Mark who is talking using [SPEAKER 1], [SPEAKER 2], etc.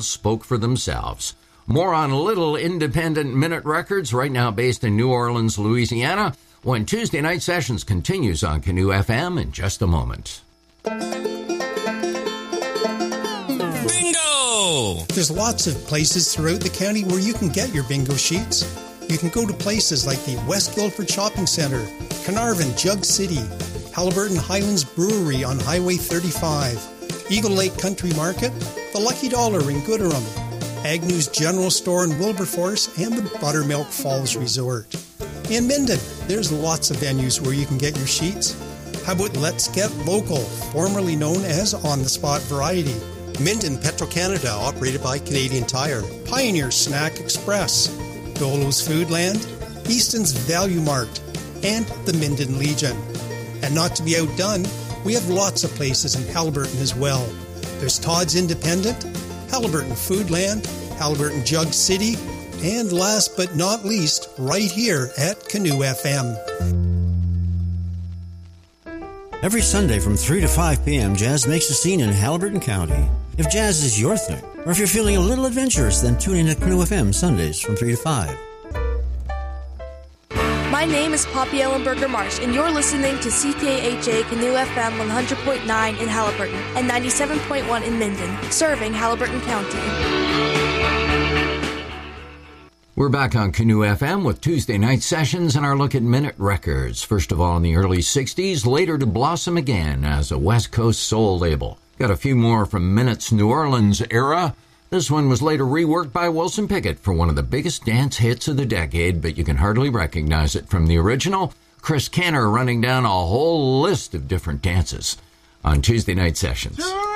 [SPEAKER 1] results spoke for themselves. More on Little Independent Minute Records, right now based in New Orleans, Louisiana, when Tuesday Night Sessions continues on Canoe FM in just a moment.
[SPEAKER 2] Bingo!
[SPEAKER 3] There's lots of places throughout the county where you can get your bingo sheets. You can go to places like the West Guildford Shopping Centre, Carnarvon Jug City, Haliburton Highlands Brewery on Highway 35, Eagle Lake Country Market, the Lucky Dollar in Gooderham, Agnew's General Store in Wilberforce, and the Buttermilk Falls Resort. In Minden, there's lots of venues where you can get your sheets. How about Let's Get Local, formerly known as On the Spot Variety?
[SPEAKER 4] Minden Petro-Canada, operated by Canadian Tire.
[SPEAKER 3] Pioneer Snack Express, Dolo's Foodland, Easton's Value Mart, and the Minden Legion. And not to be outdone, we have lots of places in Haliburton as well. There's Todd's Independent, Haliburton Foodland, Haliburton Jug City, and last but not least, right here at Canoe FM.
[SPEAKER 5] Every Sunday from 3 to 5 p.m., jazz makes a scene in Haliburton County. If jazz is your thing, or if you're feeling a little adventurous, then tune in to Canoe FM Sundays from 3 to 5.
[SPEAKER 6] My name is Poppy Ellenberger Marsh, and you're listening to CKHA Canoe FM 100.9 in Haliburton and 97.1 in Minden, serving Haliburton County.
[SPEAKER 1] We're back on Canoe FM with Tuesday Night Sessions and our look at Minute Records. First of all, in the early 60s, later to blossom again as a West Coast soul label. Got a few more from Minute's New Orleans era. This one was later reworked by Wilson Pickett for one of the biggest dance hits of the decade, but you can hardly recognize it from the original. Chris Kenner running down a whole list of different dances on Tuesday Night Sessions.